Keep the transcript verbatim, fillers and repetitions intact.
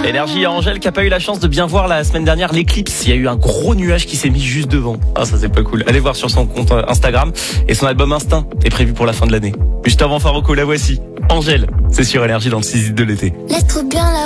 Énergie à Angèle qui a pas eu la chance de bien voir la semaine dernière l'éclipse. Il y a eu un gros nuage qui s'est mis juste devant. Ah, ça c'est pas cool. Allez voir sur son compte Instagram. Et son album Instinct est prévu pour la fin de l'année. Juste avant Faroko, la voici. Angèle, c'est sur Énergie dans le six de l'été. Laisse trop bien la